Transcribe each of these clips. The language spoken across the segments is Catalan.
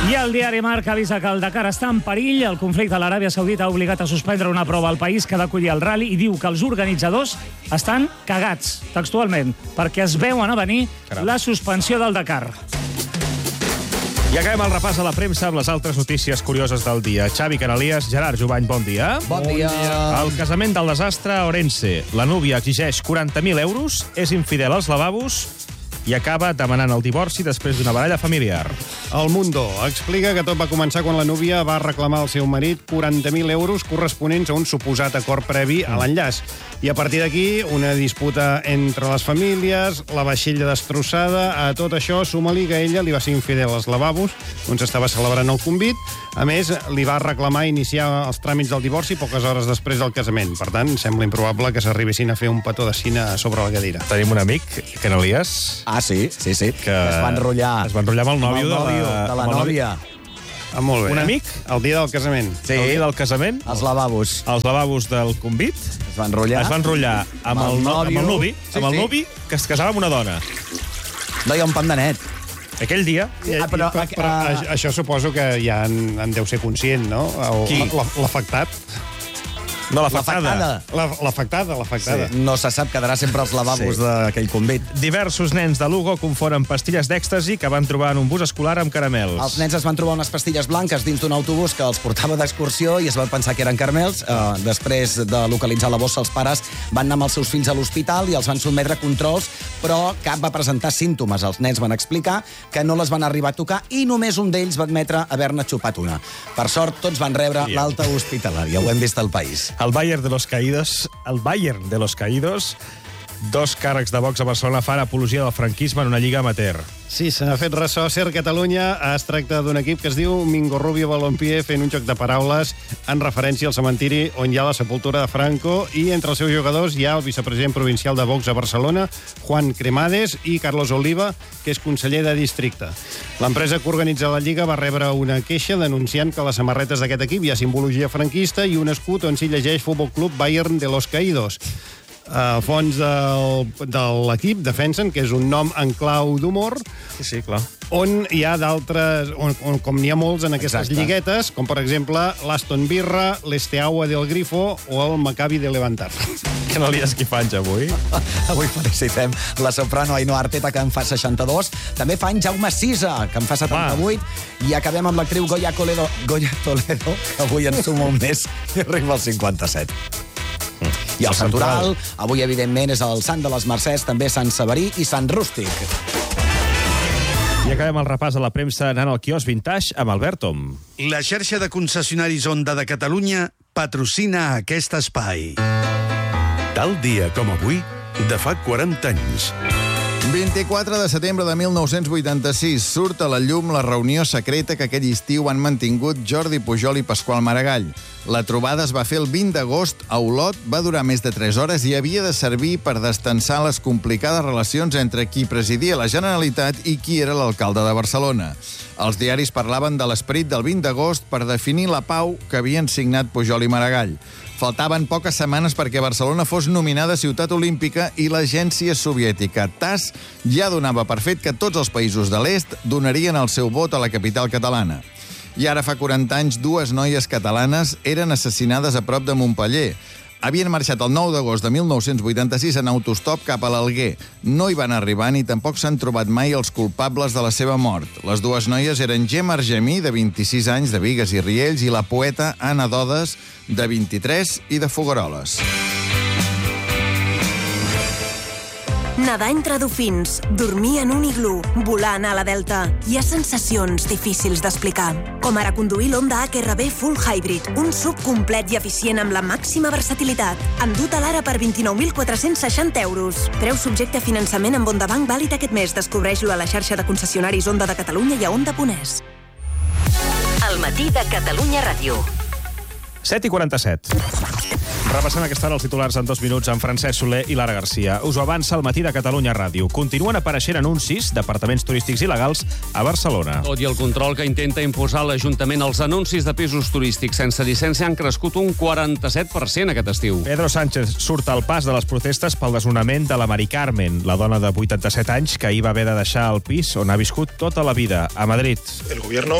I el diari Marca avisa que el Dakar està en perill. El conflicte a l'Aràbia Saudita ha obligat a suspendre una prova al país que ha d'acollir el rally i diu que els organitzadors estan cagats, textualment, perquè es veuen a venir la suspensió del Dakar. I acabem el repàs a la premsa amb les altres notícies curioses del dia. Xavi Canalies, Gerard Jubany, bon dia. Bon dia. El casament del desastre a Orense. La núvia exigeix 40.000 euros, és infidel als lavabos i acaba demanant el divorci després d'una baralla familiar. El Mundo explica que tot va començar quan la núvia va reclamar al seu marit 40.000 euros corresponents a un suposat acord previ a l'enllaç. I a partir d'aquí, una disputa entre les famílies, la vaixella destrossada, a tot això suma-li que ella li va ser infidel als lavabos, on s'estava celebrant el convit. A més, li va reclamar iniciar els tràmits del divorci poques hores després del casament. Per tant, sembla improbable que s'arribessin a fer un petó de cine sobre la cadira. Tenim un amic, Canalies... Ah, sí. Que es va enrotllar. Es va enrotllar amb el nòvio de la nòvia. Ah, molt bé. Un amic? El dia del casament. Sí. El dia del casament. Els lavabos. Els lavabos del convit. Es va enrotllar. Es va enrotllar amb el nuvi, amb el nuvi que es casava amb una dona. No hi ha un pandanet. Aquell dia... Però això suposo que ja en deu ser conscient, no? Qui? L'afectat. No, l'afectada. L'afectada. Sí. No se sap, quedarà sempre als lavabos d'aquell convit. Diversos nens de Lugo confonen pastilles d'èxtasi que van trobar en un bus escolar amb caramels. Els nens es van trobar unes pastilles blanques dins d'un autobús que els portava d'excursió i es van pensar que eren caramels. Després de localitzar la bossa, els pares van anar amb els seus fills a l'hospital i els van sotmetre a controls, però cap va presentar símptomes. Els nens van explicar que no les van arribar a tocar i només un d'ells va admetre haver-ne xupat una. Per sort, tots van rebre l'alta hospitalària. Ho hem vist al país. El Bayern de los Caídos, dos càrrecs de Vox a Barcelona fan apologia del franquisme en una lliga amateur. Sí, se n'ha fet ressò. Ser Catalunya es tracta d'un equip que es diu Mingo Rubio Balompié, fent un joc de paraules en referència al cementiri on hi ha la sepultura de Franco, i entre els seus jugadors hi ha el vicepresident provincial de Vox a Barcelona, Juan Cremades, i Carlos Oliva, que és conseller de districte. L'empresa que organitza la Lliga va rebre una queixa denunciant que a les samarretes d'aquest equip hi ha simbologia franquista i un escut on s'hi llegeix Futbol Club Bayern de los Caídos. A fons de l'equip defensen que és un nom en clau d'humor. Sí, clar. On hi ha d'altres, com n'hi ha molts en aquestes lliguetes, com per exemple l'Aston Birra, l'Esteaua del Grifo o el Maccabi de Levantar. Que no li has qui fa anys avui? Avui felicitem la soprano Ainhoa Arteta, que en fa 62. També fa anys Jaume Sisa, que en fa 78. I acabem amb l'actriu Goya Toledo, que avui en suma un mes i arriba als 57. I el santoral, avui, evidentment, és el Sant de les Mercès, també Sant Severí i Sant Rústic. I acabem el repàs a la premsa anant al quiosc Vintage amb Albert Tom. La xarxa de concessionaris Honda de Catalunya patrocina aquest espai. Tal dia com avui, de fa 40 anys. 24 de setembre de 1986 surt a la llum la reunió secreta que aquell estiu han mantingut Jordi Pujol i Pasqual Maragall. La trobada es va fer el 20 d'agost a Olot, va durar més de 3 hores i havia de servir per destensar les complicades relacions entre qui presidia la Generalitat i qui era l'alcalde de Barcelona. Els diaris parlaven de l'esperit del 20 d'agost per definir la pau que havien signat Pujol i Maragall. Faltaven poques setmanes perquè Barcelona fos nominada ciutat olímpica i l'agència soviètica TASS ja donava per fet que tots els països de l'est donarien el seu vot a la capital catalana. I ara fa 40 anys, dues noies catalanes eren assassinades a prop de Montpeller. Havien marxat el 9 d'agost de 1986 en autostop cap a l'Alguer. No hi van arribar ni tampoc s'han trobat mai els culpables de la seva mort. Les dues noies eren Gemma Argemí, de 26 anys, de Bigues i Riells, i la poeta Anna Dodes, de 23 i de Fogueroles. Nedar entre dofins, dormir en un iglú, volar a la Delta. Hi ha sensacions difícils d'explicar. Com ara conduir l'Honda HRV Full Hybrid, un SUV complet i eficient amb la màxima versatilitat. Endut a l'ara per 29.460 euros. Preu subjecte a finançament amb Honda Bank vàlid aquest mes. Descobreix-lo a la xarxa de concessionaris Honda de Catalunya i a Honda.es. El matí de Catalunya Ràdio. 7:47. Repassant aquesta hora els titulars en 2 minuts amb Francesc Soler i Lara Garcia. Us ho avança el matí de Catalunya Ràdio. Continuen apareixent anuncis d'apartaments turístics il·legals a Barcelona. Tot i el control que intenta imposar l'Ajuntament, els anuncis de pisos turístics sense llicència han crescut un 47% aquest estiu. Pedro Sánchez surt al pas de les protestes pel desnonament de la Mari Carmen, la dona de 87 anys que ahir va haver de deixar el pis on ha viscut tota la vida, a Madrid. El gobierno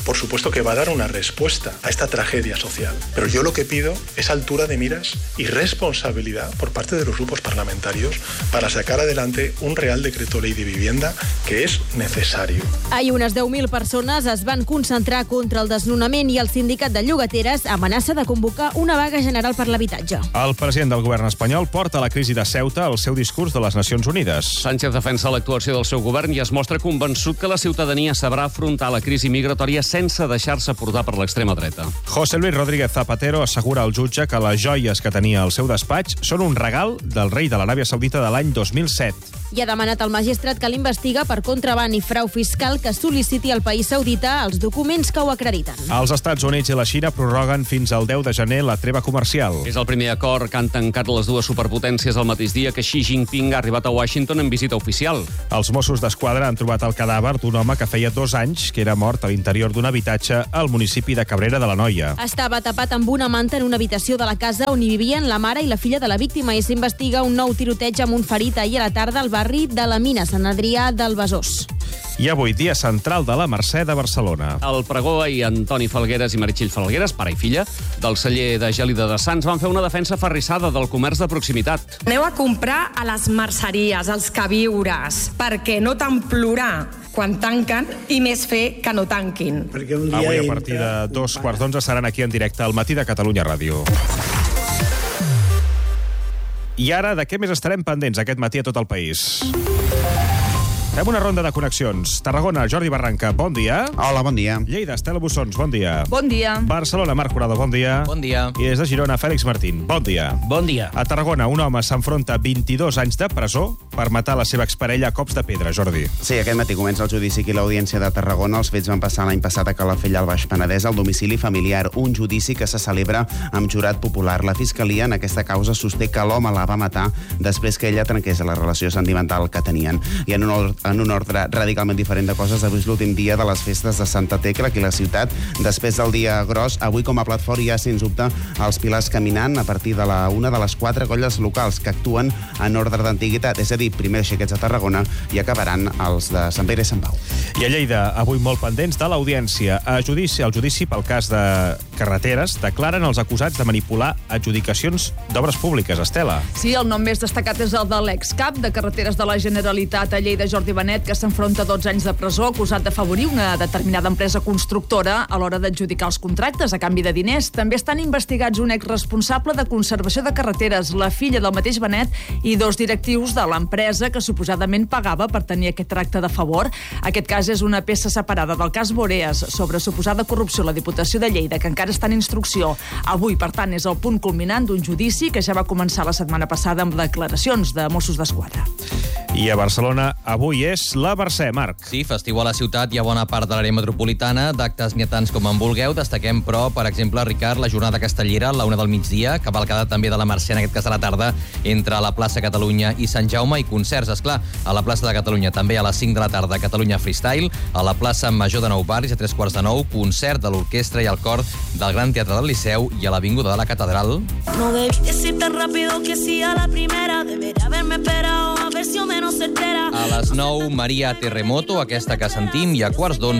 por supuesto que va a dar una respuesta a esta tragedia social. Pero yo lo que pido es altura de miras y responsabilidad por parte de los grupos parlamentarios para sacar adelante un Real Decreto Ley de Vivienda que és necessari. Ahir unes 10.000 persones es van concentrar contra el desnonament i el sindicat de llogateres amenaça de convocar una vaga general per l'habitatge. El president del govern espanyol porta la crisi de Ceuta al seu discurs de les Nacions Unides. Sánchez defensa l'actuació del seu govern i es mostra convençut que la ciutadania sabrà afrontar la crisi migratòria sense deixar-se portar per l'extrema dreta. José Luis Rodríguez Zapatero assegura al jutge que les joies que tenia al seu despatx són un regal del rei de l'Aràbia Saudita de l'any 2007. I ha demanat al magistrat que l'investiga per contraban i frau fiscal que sol·liciti al país saudita els documents que ho acrediten. Els Estats Units i la Xina prorroguen fins al 10 de gener la treva comercial. És el primer acord que han tancat les dues superpotències el mateix dia que Xi Jinping ha arribat a Washington en visita oficial. Els Mossos d'Esquadra han trobat el cadàver d'un home que feia 2 anys que era mort a l'interior d'un habitatge al municipi de Cabrera de l'Anoia. Estava tapat amb una manta en una habitació de la casa on hi vivien la mare i la filla de la víctima i s'investiga un nou tiroteig amb un ferit ahir a la tarda al barri de la Mina, Sant Adrià del Besòs. I avui, dia central de la Mercè de Barcelona. El pregó i Antoni Falgueres i Meritxell Falgueres, pare i filla, del celler de Gèlida de Sants, van fer una defensa ferrissada del comerç de proximitat. Aneu a comprar a les merceries, als queviures, perquè no tant plorar quan tanquen i més fer que no tanquin. Avui, a partir de 2:15, seran aquí en directe al Matí de Catalunya Ràdio. I ara, de què més estarem pendents aquest matí a tot el país? Fem una ronda de connexions. Tarragona, Jordi Barranca, bon dia. Hola, bon dia. Lleida, Estela Bussons, bon dia. Bon dia. Barcelona, Marc Jurado, bon dia. Bon dia. I des de Girona, Fèlix Martín, bon dia. Bon dia. A Tarragona, un home s'enfronta a 22 anys de presó per matar la seva exparella a cops de pedra, Jordi. Sí, aquest matí comença el judici aquí a l'Audiència de Tarragona. Els fets van passar l'any passat a Calafell, al Baix Penedès, al domicili familiar. Un judici que se celebra amb jurat popular. La Fiscalia en aquesta causa sosté que l'home la va matar després que ella trenqués la relació sentimental que tenien. I en un ordre radicalment diferent de coses, avui és l'últim dia de les festes de Santa Tecla aquí a la ciutat. Després del dia gros, avui com a plat fort hi ha, sens dubte, els Pilars caminant a partir de una de les 4 colles locals que actuen en ordre d'antiguitat, és a dir, primer xiquets a Tarragona i acabaran els de Sant Pere i Sant Pau. I a Lleida, avui molt pendents de l'Audiència. El judici pel cas de carreteres declaren els acusats de manipular adjudicacions d'obres públiques. Estela. Sí, el nom més destacat és el de l'excap de Carreteres de la Generalitat a Lleida, Jordi Benet, que s'enfronta a 12 anys de presó acusat d'afavorir una determinada empresa constructora a l'hora d'adjudicar els contractes a canvi de diners. També estan investigats un exresponsable de conservació de carreteres, la filla del mateix Benet i 2 directius de l'empresa que suposadament pagava per tenir aquest tracte de favor. Aquest cas és una peça separada del cas Boreas sobre suposada corrupció a la Diputació de Lleida, que encara està en instrucció. Avui, per tant, és el punt culminant d'un judici que ja va començar la setmana passada amb declaracions de Mossos d'Esquadra. I a Barcelona, avui és la Mercè, Marc. Sí, festiu a la ciutat i a bona part de l'àrea metropolitana, d'actes ni tants com en vulgueu. Destaquem, però, per exemple, Ricard, la jornada castellera a la 1 del migdia, cavalcada també de la Mercè, en aquest cas a la tarda, entre la plaça Catalunya i Sant Jaume, i concerts, esclar, a la plaça de Catalunya, també a les 5 de la tarda, Catalunya Freestyle, a la plaça Major de Nou Barris, a 3:15, concert de l'orquestra i el cor del Gran Teatre del Liceu, i a l'Avinguda de la Catedral. No debí decir tan rápido que sí a la primera, debería haberme esperado a ver si o menos certera. A les 9, Maria Terremoto, aquesta que sentim, i a 11:15,